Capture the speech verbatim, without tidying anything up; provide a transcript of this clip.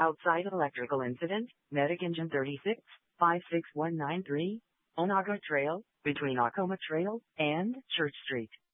Outside electrical incident, medic engine thirty-six, five six one nine three, Onaga Trail, between Acoma Trail and Church Street.